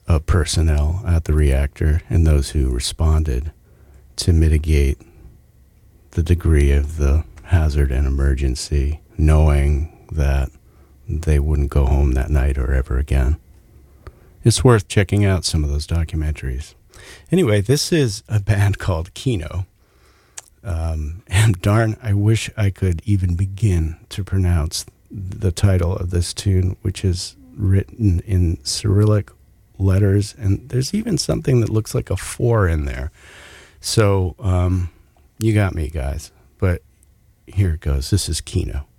of personnel at the reactor and those who responded to mitigate the degree of the hazard and emergency, knowing that they wouldn't go home that night or ever again. It's worth checking out some of those documentaries. Anyway, this is a band called Kino. And darn, I wish I could even begin to pronounce the title of this tune, which is written in Cyrillic letters, and there's even something that looks like a 4 in there. So you got me, guys. But here it goes. This is Kino.